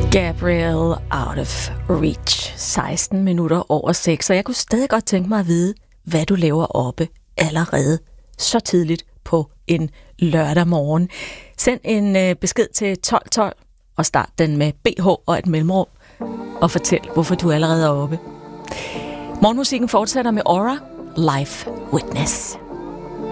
Gabriel Out of Reach, 16 minutter over 6, og jeg kunne stadig godt tænke mig at vide, hvad du laver oppe allerede så tidligt på en lørdag morgen. Send en besked til 1212 og start den med BH og et mellemrum, og fortæl, hvorfor du allerede er oppe. Morgenmusikken fortsætter med Aura, Life Witness.